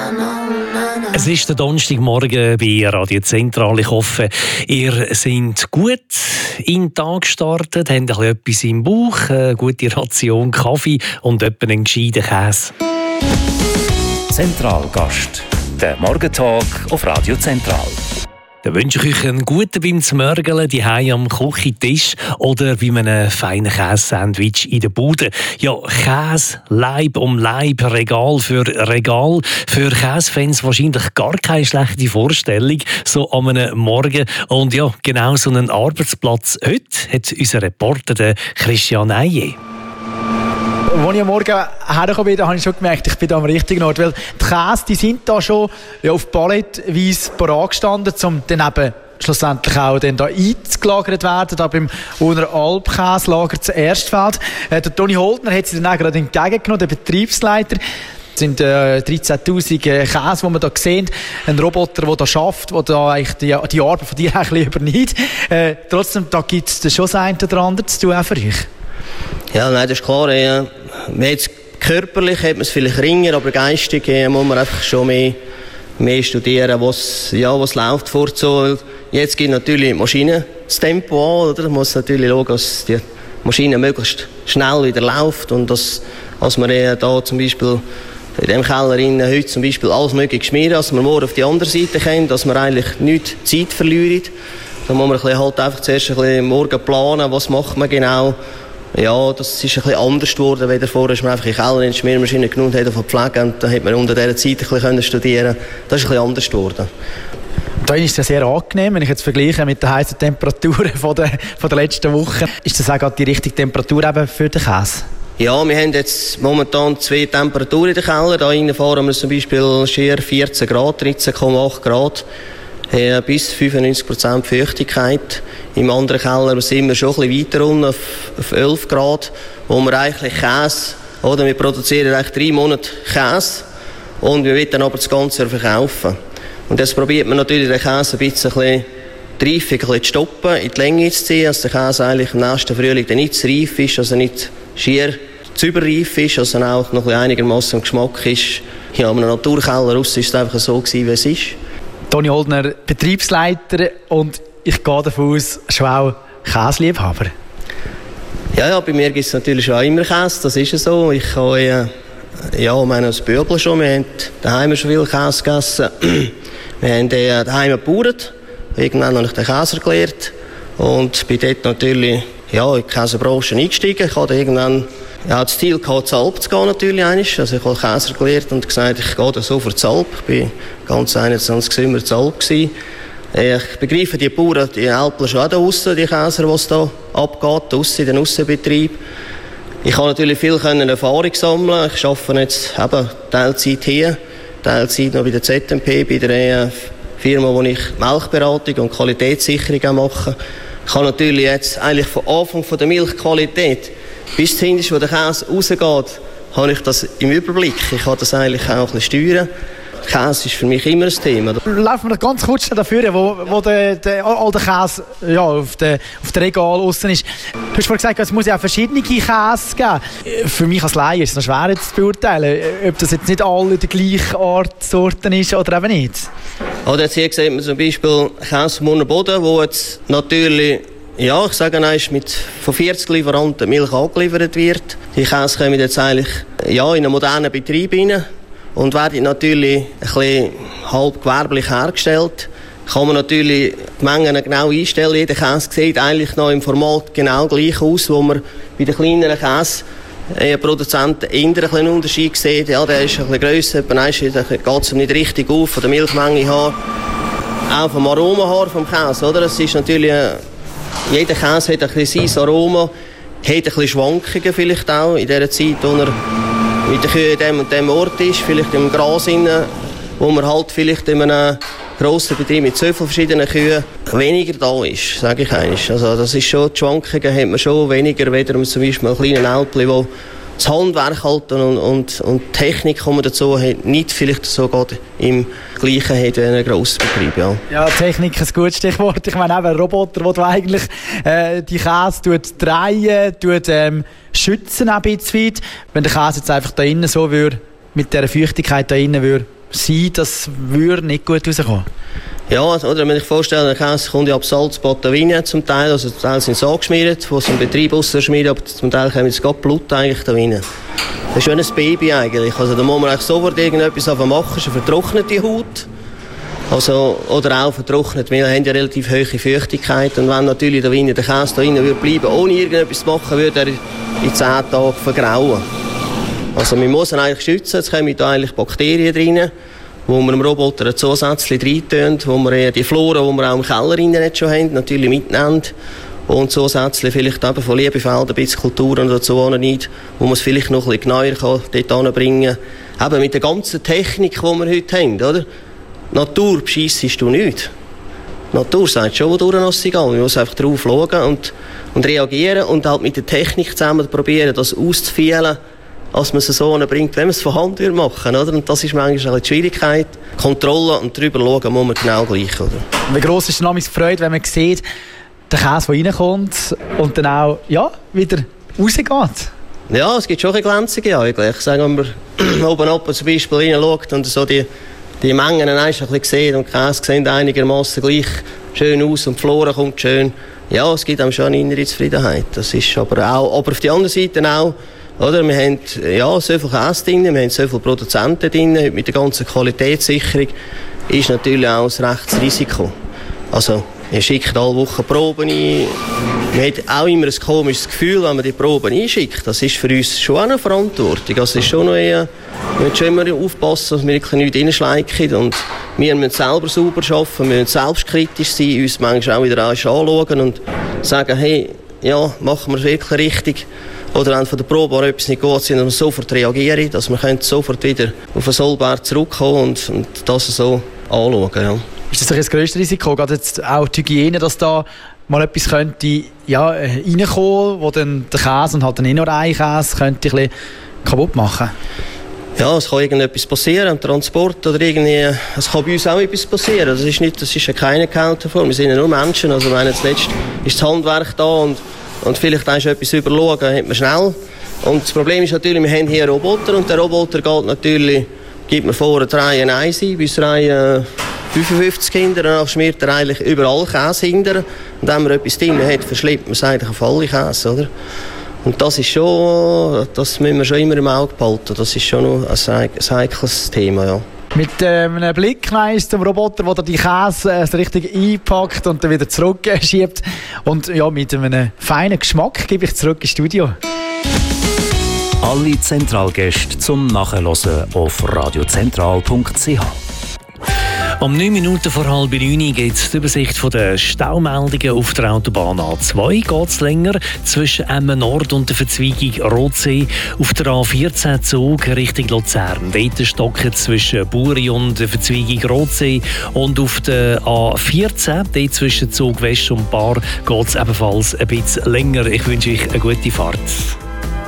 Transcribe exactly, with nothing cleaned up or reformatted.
Es ist der Donnerstagmorgen bei Radio Zentral. Ich hoffe, ihr seid gut in den Tag gestartet, habt ein bisschen etwas im Bauch, eine gute Ration Kaffee und etwa einen gescheiten Käse. Zentralgast, der Morgentalk auf Radio Zentral. Dann wünsche ich euch einen guten beim Zmörgeln, die am Küchentisch oder bei einem feinen Käse-Sandwich in der Bude. Ja, Käse, Leib um Leib, Regal für Regal. Für Käsefans wahrscheinlich gar keine schlechte Vorstellung, so an einem Morgen. Und ja, genau so einen Arbeitsplatz heute hat unser Reporter, der Christian Eije. Als ich am Morgen hergekommen bin, habe ich schon gemerkt, ich bin da am richtigen Ort. Weil die Käse, die sind da schon ja, auf Palettweise parat gestanden, um dann eben schlussendlich auch dann da eingelagert werden, da beim Uner Alpkäselager zu Erstfeld. Äh, der Toni Holtner hat sie dann auch gerade entgegengenommen, der Betriebsleiter. Es sind äh, dreizehntausend äh, Käse, die wir hier sehen. Ein Roboter, der hier arbeitet, der da eigentlich die, die Arbeit von dir ein bisschen übernimmt. Äh, trotzdem, da gibt es schon das eine oder andere zu tun, auch für euch. Ja, nein, das ist klar. Ja. Jetzt körperlich hat man es vielleicht ringer, aber geistig ja, muss man einfach schon mehr, mehr studieren, was, ja, was läuft vor so. Jetzt gibt natürlich die Maschine das Tempo an, oder? Man muss natürlich schauen, dass die Maschine möglichst schnell wieder läuft und dass, dass man ja da zum Beispiel in dem Keller heute zum Beispiel alles mögliche schmieren, dass man morgen auf die andere Seite kommt, dass man eigentlich nicht Zeit verliert. Da muss man ein bisschen halt einfach zuerst ein bisschen morgen planen, was macht man genau. Ja, das ist ein bisschen anders geworden, weil vorher ist man einfach in den Keller in die Schmiermaschine genommen hat, auf Pflege, und dann hat man unter dieser Zeit ein bisschen studieren können. Das ist ein bisschen anders geworden. Da ist es ja sehr angenehm, wenn ich jetzt vergleiche mit den heißen Temperaturen von der, von der letzten Woche. Ist das auch gerade die richtige Temperatur eben für den Käse? Ja, wir haben jetzt momentan zwei Temperaturen in den Keller. Da innen fahren wir zum Beispiel schier vierzehn Grad, dreizehn Komma acht Grad. Äh, bis fünfundneunzig Prozent Feuchtigkeit. Im anderen Keller sind wir schon ein bisschen weiter unten, auf, auf elf Grad, wo wir eigentlich Käse, oder wir produzieren eigentlich drei Monate Käse und wir wollen dann aber das Ganze verkaufen. Und jetzt probiert man natürlich den Käse ein bisschen, ein bisschen die Reifung ein bisschen zu stoppen, in die Länge zu ziehen, dass der Käse eigentlich im nächsten Frühling dann nicht zu reif ist, also nicht schier zu überreif ist, also auch noch einigermaßen im Geschmack ist. Ja, in einem Naturkeller raus ist es einfach so gewesen, wie es ist. Toni Holtner, Betriebsleiter, und ich gehe davon aus, schon auch Käseliebhaber. Ja, ja, bei mir gibt es natürlich auch immer Käse, das ist so. Ich habe äh, ja, meine, als Böbel schon, wir haben daheim schon viel Käse gegessen. Wir haben äh, daheim gebaut, irgendwann habe ich den Käse gelernt und bin dort natürlich ja, in die Käsebranche eingestiegen. Ich hatte irgendwann ja, das Ziel gehabt, zur Alp zu gehen natürlich. Also ich habe Käser gelernt und gesagt, ich gehe da so für die Alp. Ich war ganz einundzwanzig immer zur Alp gewesen. Ich begreife die Bauern, die Alpen schon auch da draussen, die Käser, die es da abgeht, draussen in den Aussenbetrieb. Ich kann natürlich viel Erfahrung sammeln. Ich arbeite jetzt eben Teilzeit hier, Teilzeit noch bei der Z M P, bei der Firma, wo ich Milchberatung und Qualitätssicherung mache. Ich kann natürlich jetzt eigentlich von Anfang von der Milchqualität bis zum Hintersten, wo der Käse rausgeht, habe ich das im Überblick. Ich kann das eigentlich auch ein bisschen steuern. Käse ist für mich immer ein Thema. Laufen wir noch ganz kurz dafür, wo, wo der, der, all der Käse ja, auf dem auf der Regal aussen ist. Du hast vorhin gesagt, es muss ja auch verschiedene Käse geben. Für mich als Laie ist es noch schwer zu beurteilen, ob das jetzt nicht alle der gleichen Art Sorten ist oder eben nicht. Oder jetzt hier sieht man zum Beispiel Käse vom Unterboden, wo jetzt natürlich, ja, ich sage einmal, mit von vierzig Lieferanten Milch angeliefert wird. Die Käse kommen jetzt eigentlich ja, in einen modernen Betrieb rein und werden natürlich ein bisschen halb gewerblich hergestellt. Kann man natürlich die Mengen genau einstellen. Jeder Käse sieht eigentlich noch im Format genau gleich aus, wo man bei den kleineren Käseproduzenten eher einen Unterschied sieht. Ja, der ist ein bisschen grösser, da geht es nicht richtig auf, von der Milchmenge her. Auch vom Aroma her vom Käse. Oder? Es ist natürlich, jeder Käse hat ein bisschen sein Aroma, hat ein bisschen Schwankungen vielleicht auch in der Zeit, wo er mit der Kühe in dem und dem Ort ist, vielleicht im Gras innen, wo man halt vielleicht in einem grossen Betrieb mit so vielen verschiedenen Kühen weniger da ist, sage ich eigentlich. Also das ist schon, die Schwankungen hat man schon weniger, weder man zum Beispiel einen kleinen Älpli, wo das Handwerk halt und, und, und die Technik, die man dazu hat, nicht vielleicht so gerade im Gleichen hat wie in einem grossen Betrieb. Ja. Ja, Technik ist ein gutes Stichwort. Ich meine, eben ein Roboter, der eigentlich äh, die Käse tut drehen, tut, ähm, schützen ein bisschen weit. Wenn der Käse jetzt einfach da innen so würde, mit dieser Feuchtigkeit da innen würde sein, das würde nicht gut rauskommen. Ja, oder wenn ich vorstelle, der Käse kommt ja ab Salzbotten zum Teil, also zum Teil sind sie angeschmiert, wo sie im Betrieb ausschmieren, aber zum Teil kommt jetzt gerade Blut eigentlich da rein. Das ist schon ein Baby eigentlich, also da muss man eigentlich sofort irgendetwas machen, ist eine vertrocknete Haut. Also, oder auch vertrocknet. Wir haben ja relativ hohe Feuchtigkeit und wenn natürlich der, der Käse da rein würde bleiben, ohne irgendetwas zu machen, würde er in zehn Tagen vergrauen. Also man muss ihn eigentlich schützen, jetzt kommen da eigentlich Bakterien drin, wo wir im Roboter ein zusätzlich reintun, wo wir die Flora, die wir auch im Keller nicht schon haben, natürlich mitnehmen. Und zusätzlich vielleicht eben von Liebefelden bis Kulturen oder so nicht, wo man es vielleicht noch ein bisschen genauer kann, dort anbringen kann. Eben mit der ganzen Technik, die wir heute haben, oder? Natur bescheissest du nicht. Die Natur sagt schon, wo durch ist egal. Man muss einfach drauf schauen und, und reagieren und halt mit der Technik zusammen probieren, das auszufühlen, als man es so bringt, wenn man es von Hand machen würde. Und das ist manchmal die Schwierigkeit. Kontrolle und darüber schauen muss man genau gleich. Oder? Wie gross ist dann die Freude, wenn man sieht, der Käse, der reinkommt und dann auch ja, wieder rausgeht? Ja, es gibt schon ein Glänzige eigentlich. Sagen, wenn man oben ab zum Beispiel reinschaut und so die Die Mengen ein bisschen sehen und die Käse sehen einigermaßen gleich schön aus und die Flora kommt schön. Ja, es gibt einem schon eine innere Zufriedenheit. Das ist aber auch, aber auf der anderen Seite auch, oder? Wir haben ja, so viel Käse drin, wir haben so viele Produzenten drin, mit der ganzen Qualitätssicherung ist natürlich auch ein rechtes Risiko. Also, ihr schickt alle Wochen Proben ein. Man hat auch immer ein komisches Gefühl, wenn man die Proben einschickt. Das ist für uns schon auch eine Verantwortung. Also es ist schon noch eher, wir müssen schon immer aufpassen, dass wir nicht reinschleichen. Und wir müssen selber sauber arbeiten, wir müssen selbstkritisch sein, uns manchmal auch wieder anschauen und sagen, hey, ja, machen wir es wirklich richtig. Oder wenn von der Probe etwas nicht geht, sind wir sofort reagieren, dass wir sofort wieder auf den Sollberg zurückkommen und, und das so anschauen. Ja. Ist das doch das grösste Risiko, gerade jetzt auch die Hygiene, dass da mal etwas könnte ja, reinkommen, wo dann der Käse und halt dann nicht nur ein Käse könnte ein bisschen kaputt machen? Ja, es kann irgendetwas passieren, im Transport oder irgendwie, es kann bei uns auch etwas passieren. Das ist, nicht, das ist ja keine Kälteform, wir sind ja nur Menschen. Also wenn jetzt letzt ist das Handwerk da und, und vielleicht ist etwas überschauen, hat man schnell. Und das Problem ist natürlich, wir haben hier einen Roboter und der Roboter geht natürlich, gibt mir vor, drei eins ein, bis drei fünfundfünfzig hinter, dann schmiert er eigentlich überall Käse hinter. Und wenn man etwas drin hat, verschleppt man es eigentlich auf alle Käse, oder? Und das ist schon, das müssen wir schon immer im Auge behalten. Das ist schon noch ein heikles Thema, ja. Mit ähm, einem Blick zum Roboter, der die Käse äh, richtig einpackt und dann wieder zurückschiebt. Und ja, mit einem feinen Geschmack gebe ich zurück ins Studio. Alle Zentralgäste zum Nachhören auf radiozentral punkt c h. Um neun Minuten vor halb neun gibt es die Übersicht der Staumeldungen auf der Autobahn A zwei. Geht es länger zwischen Emmen Nord und der Verzweigung Rotsee. Auf der A vierzehn Zug Richtung Luzern. Dort stocken zwischen Buri und der Verzweigung Rotsee. Und auf der A vierzehn, dort zwischen Zug West und Bar, geht es ebenfalls ein bisschen länger. Ich wünsche euch eine gute Fahrt.